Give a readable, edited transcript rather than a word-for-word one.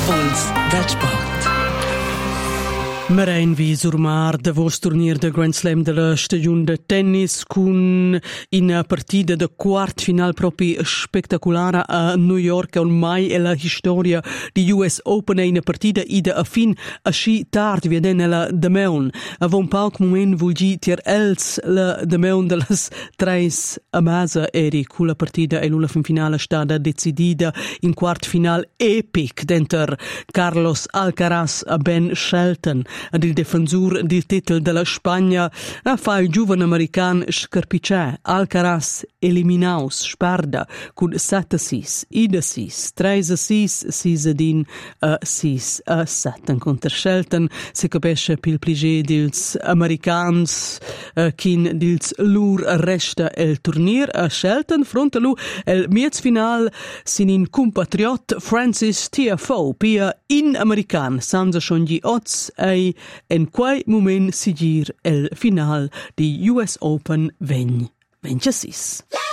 Puls del sport. Marein vi surmar da vos turnier de Grand Slam de la stagiun de tennis cun in partida de quart final propi spectaculara a New York on mai e la historia di US Open e in partida ida a fin a sci tard viene nella Dameun. A von pauc moment vulgi tier els la Dameun de las 3 a masa eri cu la partida e l'ula fin finale stada decidida in quart final epic denter Carlos Alcaraz a Ben Shelton. Ad il defensur del titel della Spagna fa il giovane american scarpicè. Alcaraz eliminaus sparda con 7-6, ida-6, 3-6, 6-1, 6-7. Contra Shelton si capisce pil pligé dils americans kin dils lur resta el turnier a Shelton fronte a lu el miez final sin in compatriot Francis Tiafoe pia in american sanza schon gli odds ei en quai moment sigir el final di US Open 2026.